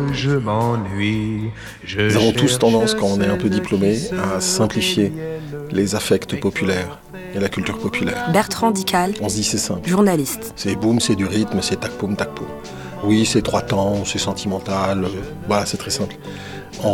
je m'ennuie. Nous avons tous tendance, quand on est un peu diplômé, à simplifier les affects populaires et la culture populaire. Bertrand Dical, On se dit c'est simple. journaliste. C'est boum, c'est du rythme, c'est tac-poum, tac-poum. Oui, c'est 3 temps, c'est sentimental, voilà, c'est très simple.